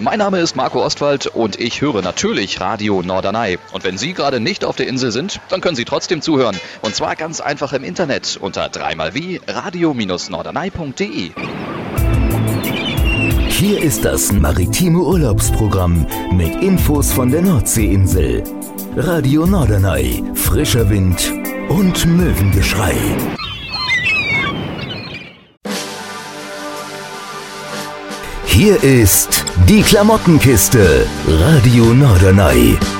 Mein Name ist Marco Ostwald und ich höre natürlich Radio Norderney. Und wenn Sie gerade nicht auf der Insel sind, dann können Sie trotzdem zuhören. Und zwar ganz einfach im Internet unter 3xwie radio-norderney.de. Hier ist das maritime Urlaubsprogramm mit Infos von der Nordseeinsel. Radio Norderney, frischer Wind und Möwengeschrei. Hier ist die Klamottenkiste. Radio Norderney.